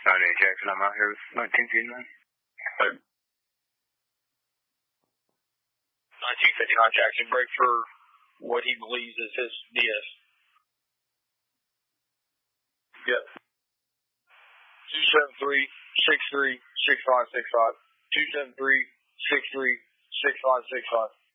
Jackson, I'm out here with 1959. 1959 Jackson, break for what he believes is his DS. Yep. 273-63-6565. 273-63-6565.